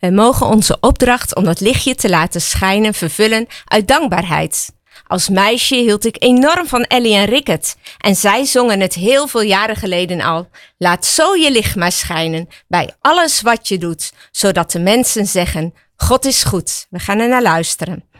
We mogen onze opdracht om dat lichtje te laten schijnen vervullen uit dankbaarheid. Als meisje hield ik enorm van Ellie en Rickert en zij zongen het heel veel jaren geleden al. Laat zo je licht maar schijnen bij alles wat je doet, zodat de mensen zeggen, God is goed. We gaan er naar luisteren.